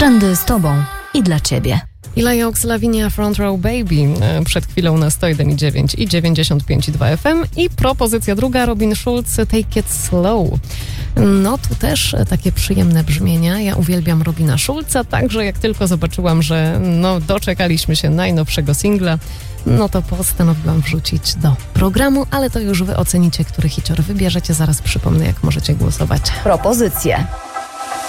Trendy z Tobą i dla Ciebie. Eli Oaks, Lavinia, Front Row Baby. Przed chwilą na 101,9 i 95,2 FM. I propozycja druga, Robin Schulz, Take It Slow. No tu też takie przyjemne brzmienia. Ja uwielbiam Robina Schulza, także jak tylko zobaczyłam, że doczekaliśmy się najnowszego singla, no to postanowiłam wrzucić do programu, ale to już wy ocenicie, który hicior wybierzecie. Zaraz przypomnę, jak możecie głosować. Propozycje.